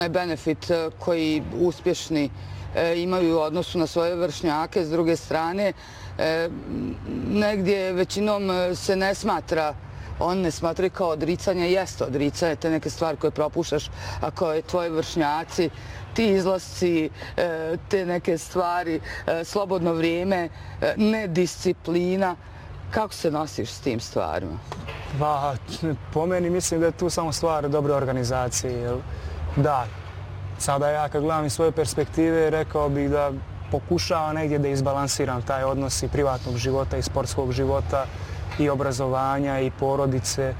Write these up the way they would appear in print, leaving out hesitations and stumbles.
benefit koji uspješni imaju u odnosu na svoje vršnjake. S druge strane, negdje većinom se ne smatra, on ne smatra kao odricanje, jeste odricanje, te neke stvari koje propuštaš, ako je tvoji vršnjaci, ti izlasci, te neke stvari, slobodno vrijeme, nedisciplina. Kako se nosiš s tim stvarima? Po meni mislim da je tu samo stvar dobre organizacije. Da, sada ja kad gledam iz svoje perspektive rekao bih da pokušavam negdje da izbalansiram taj odnos i privatnog života i sportskog života i obrazovanja i porodice.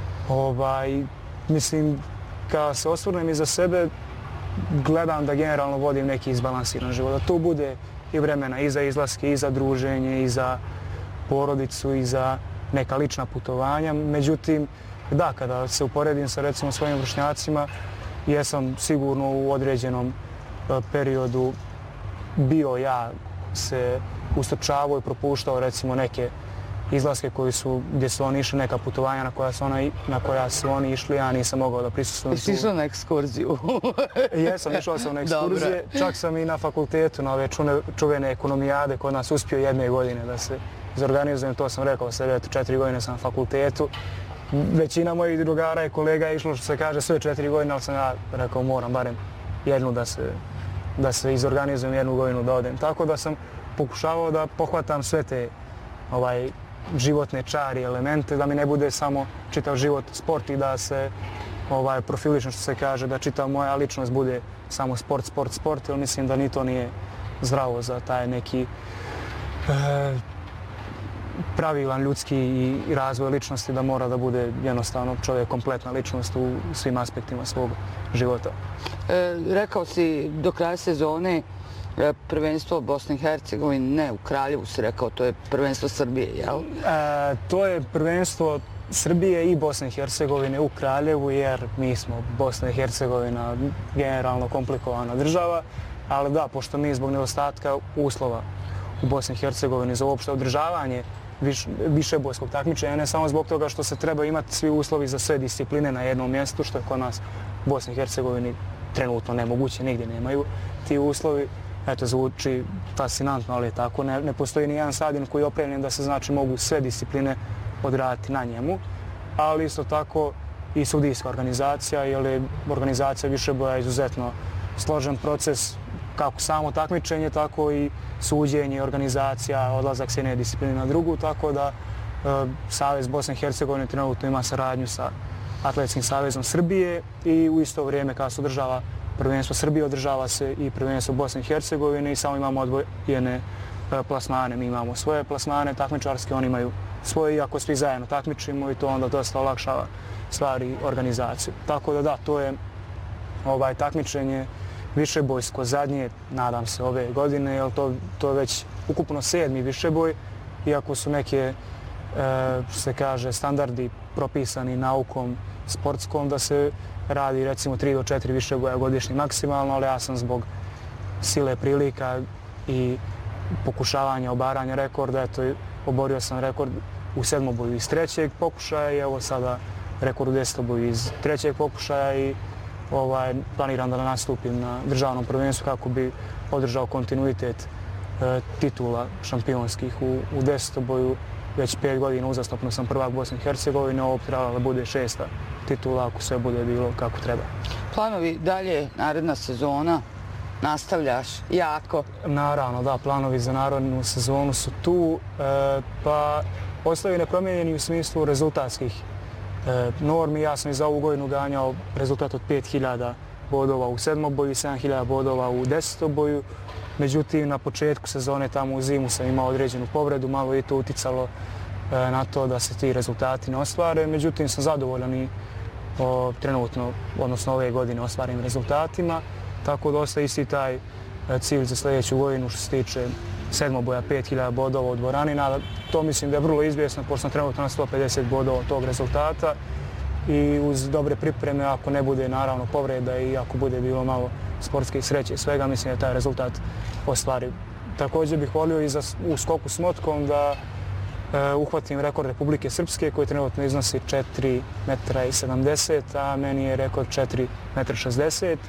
Mislim, kada se osvrnem iza sebe, gledam da generalno vodim neki izbalansiran život. Da tu bude i vremena i za izlaske, i za druženje, i za porodicu, i za neka lična putovanja. Međutim, da, kada se uporedim sa recimo svojim vršnjacima, jesam sigurno u određenom periodu bio ja se ustrčavao i propuštao recimo neke izlaske gdje su oni išli, neka putovanja na koja su oni išli, ja nisam mogao da prisustvujem. Jesi išao na ekskurziju? Jesam, išao sam na ekskurzije. Čak sam i na fakultetu, na ove čuvene ekonomijade kod nas uspio jedne godine da se izorganizujem. To sam rekao sebi, 4 godine sam na fakultetu. Većina mojih drugara i kolega je išlo, što se kaže, sve 4 godine, ali sam ja rekao moram barem jednu da se izorganizujem, 1 godinu da odem. Tako da sam pokušavao da pohvatam sve te životne čari, elemente, da mi ne bude samo čitav život sport i da se profilično, što se kaže, da čitav moja ličnost bude samo sport, jer mislim da ni to nije zdravo za taj neki pravilan ljudski i razvoj ličnosti, da mora da bude jednostavno čovjek kompletna ličnost u svim aspektima svog života. Rekao si do kraja sezone prvenstvo Bosne i Hercegovine, ne, u Kraljevu si rekao, to je prvenstvo Srbije, jel? To je prvenstvo Srbije i Bosne i Hercegovine u Kraljevu, jer mi smo Bosna i Hercegovina generalno komplikovana država, ali da, pošto mi zbog nedostatka uslova u Bosni i Hercegovini za uopšte održavanje višebojskog takmičenja, ne samo zbog toga što se treba imati svi uslovi za sve discipline na jednom mjestu, što je kod nas u Bosni i Hercegovini trenutno nemoguće, nigdje nemaju ti uslovi. Eto, zvuči fascinantno, ali je tako. Ne postoji ni jedan stadion koji je opremljen da se znači mogu sve discipline odraditi na njemu, ali isto tako i sudijska organizacija, jer je organizacija višeboja izuzetno složen proces, kako samo takmičenje, tako i suđenje, organizacija, odlazak s jedne discipline na drugu, tako da Savez Bosne i Hercegovine trenutno ima saradnju sa Atletskim savezom Srbije i u isto vrijeme kada se održava prvenstvo Srbije, održava se i prvenstvo Bosne i Hercegovine i samo imamo odvojene plasmane. Mi imamo svoje plasmane takmičarske, oni imaju svoje, iako svi zajedno takmičimo i to onda dosta olakšava stvari organizaciju. Tako da da, to je takmičenje višebojsko zadnje, nadam se, ove godine, jer to je već ukupno 7. višeboj, iako su neke, što se kaže, standardi propisani naukom sportskom, da se radi recimo 3 do 4 višeboja godišnji maksimalno, ali ja sam zbog sile prilika i pokušavanja obaranja rekorda, oborio sam rekord u 7. iz 3. pokušaja i evo sada rekord u 10. iz 3. pokušaja i planiram da nastupim na državnom prvenstvu kako bi održao kontinuitet titula šampionskih u 10. Već 5 godina uzastopno sam prvak Bosne i Hercegovine, ovo bi trebalo da bude 6. titula ako sve bude bilo kako treba. Planovi dalje, naredna sezona, nastavljaš jako? Naravno, da, planovi za narednu sezonu su tu, pa ostaju nepromijenjeni u smislu rezultatskih normi. Ja sam i za ovu godinu ganjao rezultat od 5000 bodova u 7. boju i 7000 bodova u 10. boju. Međutim, na početku sezone, tamo u zimu, sam imao određenu povredu, malo je to uticalo na to da se ti rezultati ne ostvare. Međutim, sam zadovoljan i trenutno, odnosno ove godine, ostvarenim rezultatima. Tako da ostaje isti taj cilj za sljedeću godinu što se tiče 7. boja 5000 bodova u dvorani. To mislim da je vrlo izvjesno, pošto sam trenutno na 150 bodova od tog rezultata. I uz dobre pripreme, ako ne bude naravno povreda i ako bude bilo malo sportske sreće i svega, mislim da je taj rezultat ostvariv. Također bih volio i u skoku s motkom da uhvatim rekord Republike Srpske koji trenutno iznosi 4,70 m, a meni je rekord 4,60 m.